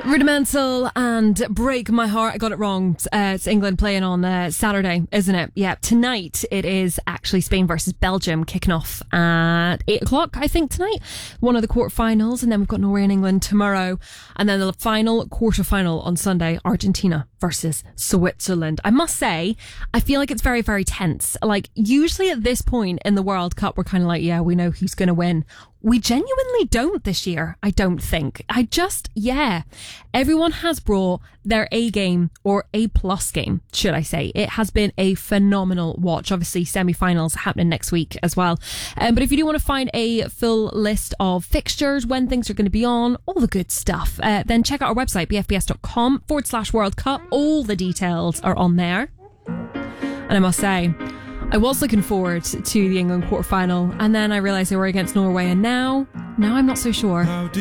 Rudimental and Break My Heart. I got it wrong. It's England playing on Saturday, isn't it? Yeah, tonight it is actually Spain versus Belgium kicking off at 8 o'clock, I think, tonight. One of the quarterfinals, and then we've got Norway and England tomorrow. And then the final quarterfinal on Sunday, Argentina versus Switzerland. I must say, I feel like it's very, very tense. Like, usually at this point in the World Cup, we're kind of like, yeah, we know who's going to win. We genuinely don't this year, I don't think. Everyone has brought their A game, or A plus game, should I say. It has been a phenomenal watch. Obviously, semi-finals happening next week as well. But if you do want to find a full list of fixtures, when things are going to be on, all the good stuff, then check out our website, bfbs.com/World Cup. All the details are on there. And I must say, I was looking forward to the England quarterfinal, and then I realised they were against Norway, and now I'm not so sure.